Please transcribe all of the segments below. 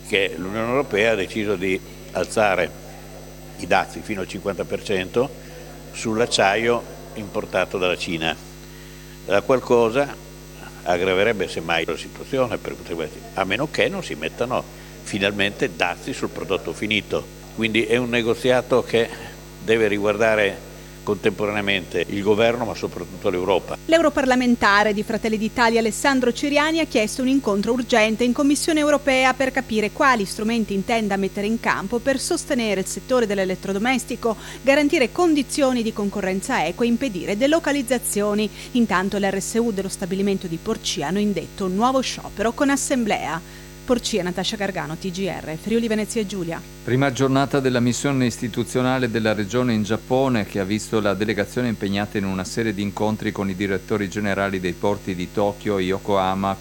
che l'Unione Europea ha deciso di alzare i dazi fino al 50% sull'acciaio importato dalla Cina. La qualcosa aggraverebbe semmai la situazione, a meno che non si mettano finalmente dazi sul prodotto finito. Quindi è un negoziato che deve riguardare contemporaneamente il governo ma soprattutto l'Europa. L'europarlamentare di Fratelli d'Italia Alessandro Ciriani ha chiesto un incontro urgente in Commissione europea per capire quali strumenti intenda mettere in campo per sostenere il settore dell'elettrodomestico, garantire condizioni di concorrenza equa e impedire delocalizzazioni. Intanto l'RSU dello stabilimento di Porcia hanno indetto un nuovo sciopero con assemblea. Porcia, Natascia Gargano, TGR, Friuli Venezia Giulia. Prima giornata della missione istituzionale della regione in Giappone, che ha visto la delegazione impegnata in una serie di incontri con i direttori generali dei porti di Tokyo e Yokohama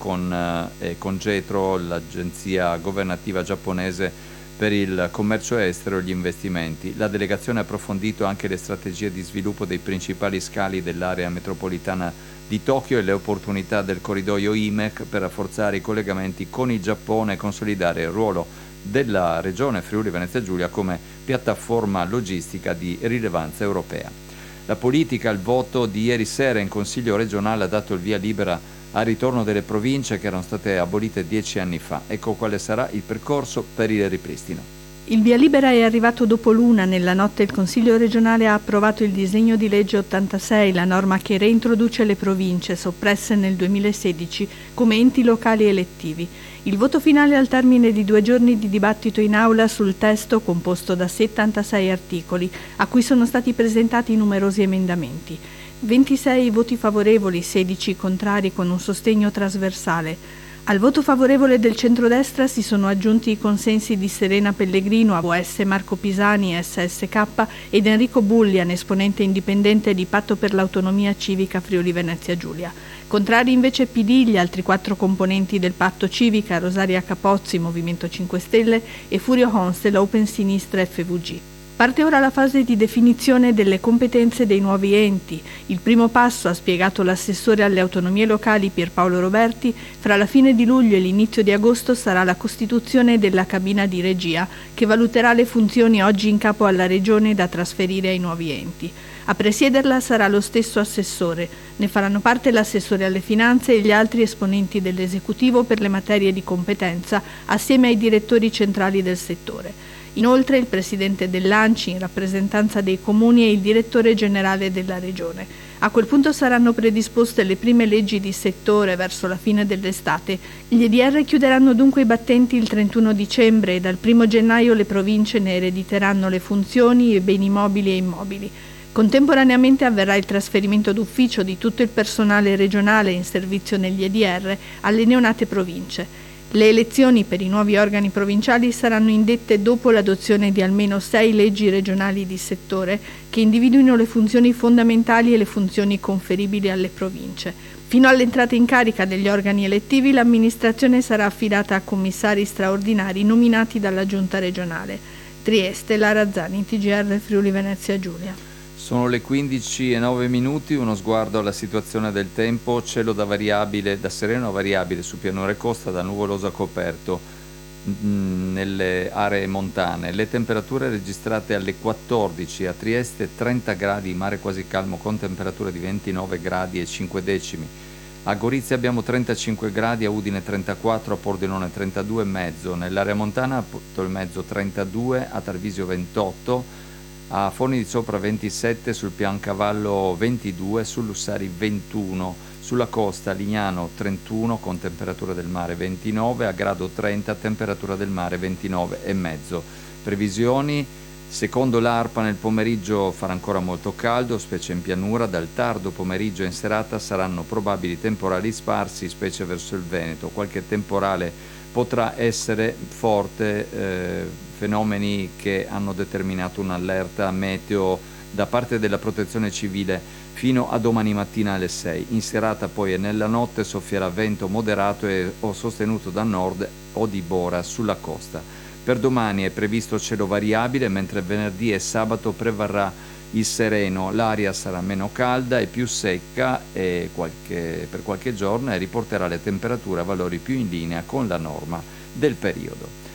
con JETRO, l'agenzia governativa giapponese per il commercio estero e gli investimenti. La delegazione ha approfondito anche le strategie di sviluppo dei principali scali dell'area metropolitana di Tokyo e le opportunità del corridoio IMEC per rafforzare i collegamenti con il Giappone e consolidare il ruolo della regione Friuli Venezia Giulia come piattaforma logistica di rilevanza europea. La politica, il voto di ieri sera in Consiglio regionale ha dato il via libera al ritorno delle province che erano state abolite 10 anni fa. Ecco quale sarà il percorso per il ripristino. Il via libera è arrivato dopo l'una. Nella notte il Consiglio regionale ha approvato il disegno di legge 86, la norma che reintroduce le province soppresse nel 2016 come enti locali elettivi. Il voto finale al termine di 2 giorni di dibattito in aula sul testo composto da 76 articoli, a cui sono stati presentati numerosi emendamenti. 26 voti favorevoli, 16 contrari con un sostegno trasversale. Al voto favorevole del centrodestra si sono aggiunti i consensi di Serena Pellegrino, AVS Marco Pisani, SSK, ed Enrico Bullian, esponente indipendente di Patto per l'Autonomia Civica Friuli Venezia Giulia. Contrari invece PD, gli altri 4 componenti del Patto Civica, Rosaria Capozzi, Movimento 5 Stelle, e Furio Honstel, Open Sinistra FVG. Parte ora la fase di definizione delle competenze dei nuovi enti. Il primo passo, ha spiegato l'assessore alle autonomie locali Pierpaolo Roberti, fra la fine di luglio e l'inizio di agosto sarà la costituzione della cabina di regia, che valuterà le funzioni oggi in capo alla regione da trasferire ai nuovi enti. A presiederla sarà lo stesso assessore. Ne faranno parte l'assessore alle finanze e gli altri esponenti dell'esecutivo per le materie di competenza, assieme ai direttori centrali del settore. Inoltre il presidente dell'ANCI in rappresentanza dei comuni e il direttore generale della regione. A quel punto saranno predisposte le prime leggi di settore verso la fine dell'estate. Gli EDR chiuderanno dunque i battenti il 31 dicembre e dal 1 gennaio le province ne erediteranno le funzioni e beni mobili e immobili. Contemporaneamente avverrà il trasferimento d'ufficio di tutto il personale regionale in servizio negli EDR alle neonate province. Le elezioni per i nuovi organi provinciali saranno indette dopo l'adozione di almeno 6 leggi regionali di settore che individuino le funzioni fondamentali e le funzioni conferibili alle province. Fino all'entrata in carica degli organi elettivi l'amministrazione sarà affidata a commissari straordinari nominati dalla Giunta regionale. Trieste, Lara Zani, TGR Friuli Venezia Giulia. Sono le 15:09, uno sguardo alla situazione del tempo, cielo da sereno a variabile su pianura e costa, da nuvoloso a coperto nelle aree montane. Le temperature registrate alle 14 a Trieste, 30 gradi, mare quasi calmo con temperatura di 29 gradi e 5 decimi. A Gorizia abbiamo 35 gradi, a Udine 34, a Pordenone 32,5, nell'area montana a Portomezzo 32, a Tarvisio 28, a Forni di Sopra 27, sul Piancavallo 22, sul Lussari 21, sulla costa Lignano 31 con temperatura del mare 29, a Grado 30 temperatura del mare 29,5. Previsioni: secondo l'ARPA nel pomeriggio farà ancora molto caldo, specie in pianura. Dal tardo pomeriggio in serata saranno probabili temporali sparsi, specie verso il Veneto. Qualche temporale potrà essere forte, fenomeni che hanno determinato un'allerta meteo da parte della Protezione Civile fino a domani mattina alle 6. In serata poi e nella notte soffierà vento moderato o sostenuto da nord o di bora sulla costa. Per domani è previsto cielo variabile, mentre venerdì e sabato prevarrà il sereno, l'aria sarà meno calda e più secca per qualche giorno e riporterà le temperature a valori più in linea con la norma del periodo.